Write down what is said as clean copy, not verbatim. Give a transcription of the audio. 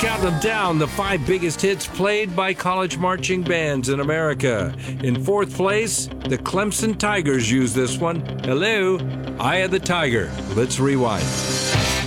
count them down, the 5 biggest hits played by college marching bands in America. In 4th place, the Clemson Tigers use this one. Hello, Eye of the Tiger. Let's rewind.